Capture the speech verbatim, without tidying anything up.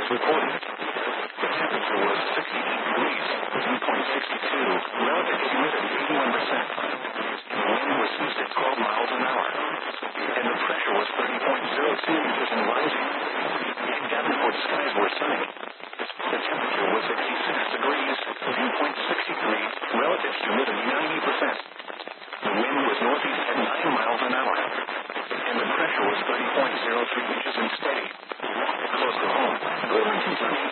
recorded. The temperature was sixty-eight degrees, dew point sixty-two, relative humidity eighty-one percent. The wind was east at twelve miles an hour. And the pressure was thirty point zero two inches and rising. In Davenport, skies were sunny. The temperature was sixty-six degrees, dew point sixty-three, relative humidity ninety percent. The wind was northeast at nine miles an hour. And the pressure was thirty point zero three inches and steady. Close to home, Burlington, Virginia.